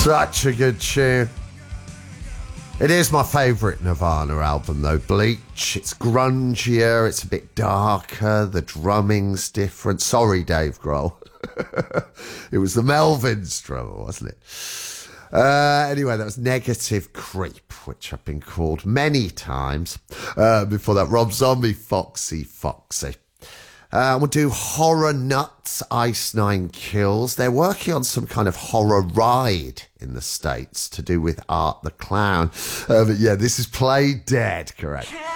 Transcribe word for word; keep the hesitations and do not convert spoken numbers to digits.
Such a good tune. It is my favourite Nirvana album though, Bleach. It's grungier, it's a bit darker, the drumming's different. Sorry, Dave Grohl. It was the Melvins drummer, wasn't it? Uh, anyway, that was Negative Creep, which I've been called many times. Uh, before that, Rob Zombie, Foxy Foxy. Uh, we'll do Horror Nuts, Ice Nine Kills. They're working on some kind of horror ride in the States to do with Art the Clown. Uh, but yeah, this is Play Dead, correct.